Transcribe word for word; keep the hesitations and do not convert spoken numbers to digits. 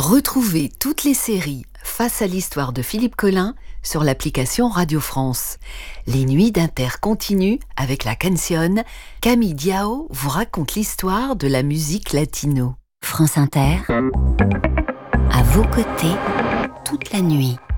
Retrouvez toutes les séries Face à l'histoire de Philippe Collin sur l'application Radio France. Les nuits d'Inter continuent avec la canción. Camille Diao vous raconte l'histoire de la musique latino. France Inter, à vos côtés, toute la nuit.